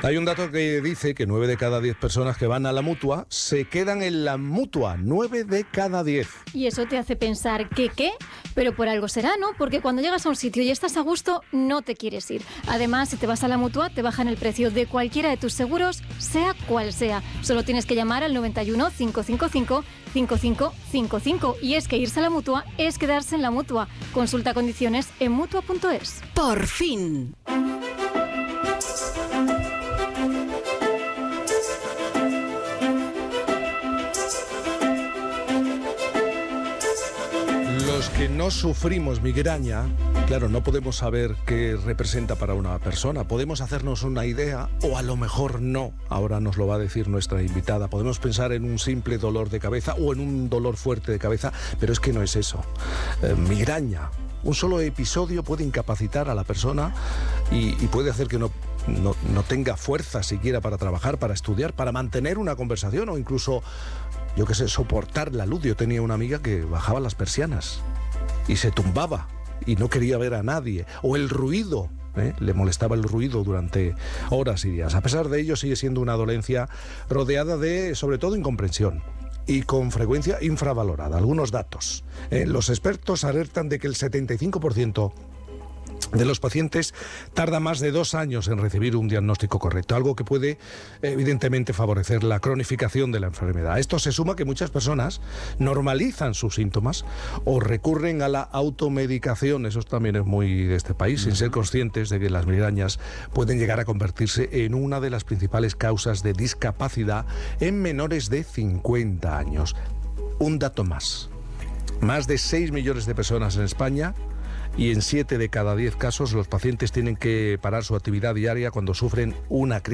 Hay un dato que dice que 9 de cada 10 personas que van a la Mutua se quedan en la Mutua. 9 de cada 10. Y eso te hace pensar que ¿qué? Pero por algo será, ¿no? Porque cuando llegas a un sitio y estás a gusto, no te quieres ir. Además, si te vas a la Mutua, te bajan el precio de cualquiera de tus seguros, sea cual sea. Solo tienes que llamar al 91 555 5555. Y es que irse a la Mutua es quedarse en la Mutua. Consulta condiciones en mutua.es. Por fin. Los que no sufrimos migraña, claro, no podemos saber qué representa para una persona. Podemos hacernos una idea o a lo mejor no. Ahora nos lo va a decir nuestra invitada. Podemos pensar en un simple dolor de cabeza o en un dolor fuerte de cabeza, pero es que no es eso. Migraña. Un solo episodio puede incapacitar a la persona y puede hacer que no tenga fuerza siquiera para trabajar, para estudiar, para mantener una conversación o incluso, yo qué sé, soportar la luz. Yo tenía una amiga que bajaba las persianas y se tumbaba y no quería ver a nadie. O el ruido, le molestaba el ruido durante horas y días. A pesar de ello, sigue siendo una dolencia rodeada de, sobre todo, incomprensión y con frecuencia infravalorada. Algunos datos. Los expertos alertan de que el 75% de los pacientes tarda más de 2 años en recibir un diagnóstico correcto, algo que puede evidentemente favorecer la cronificación de la enfermedad. Esto se suma que muchas personas normalizan sus síntomas o recurren a la automedicación, eso también es muy de este país, sin ser conscientes de que las migrañas pueden llegar a convertirse en una de las principales causas de discapacidad en menores de 50 años. Un dato más de 6 millones de personas en España, y en 7 de cada 10 casos los pacientes tienen que parar su actividad diaria cuando sufren una crisis